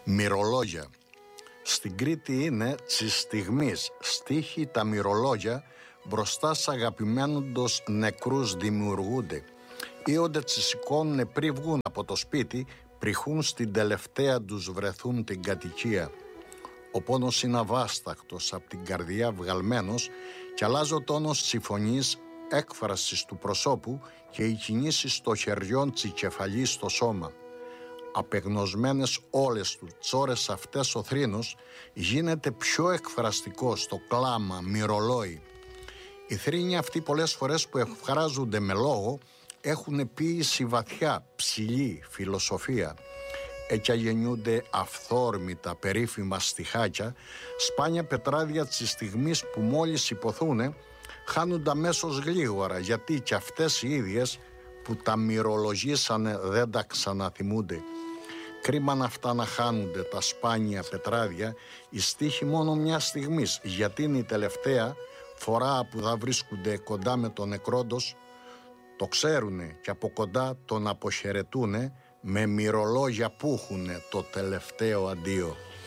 Μυρολόγια. Στην Κρήτη είναι της στιγμής στίχοι τα μυρολόγια μπροστά σ' αγαπημένοντος νεκρούς δημιουργούνται. Ήονται τις σηκώνουνε πριν βγουν από το σπίτι, πριχούν στην τελευταία τους βρεθούν την κατοικία. Ο πόνος είναι αβάσταχτος, απ' την καρδιά βγαλμένος κι αλλάζει ο τόνος της φωνής, έκφρασης του προσώπου και οι κινήσεις των χεριών της κεφαλής στο σώμα. Απεγνωσμένες όλες του τσόρες αυτές ο θρήνος γίνεται πιο εκφραστικό στο κλάμα, μυρολόι. Οι θρήνοι αυτοί πολλές φορές που εκφράζονται με λόγο έχουν ποίηση βαθιά, ψηλή, φιλοσοφία. Έτσι γεννιούνται αυθόρμητα περίφημα στιχάκια, σπάνια πετράδια της στιγμής που μόλις υποθούνε χάνονται αμέσως γλίγορα, γιατί κι αυτές οι ίδιες που τα μυρολογήσανε δεν τα ξαναθυμούνται. Κρίμα να αυτά να χάνονται τα σπάνια πετράδια, οι στίχοι μόνο μια στιγμής, γιατί είναι η τελευταία φορά που θα βρίσκονται κοντά με τον νεκρόντος, το ξέρουνε και από κοντά τον αποχαιρετούνε με μυρολόγια που έχουνε το τελευταίο αντίο.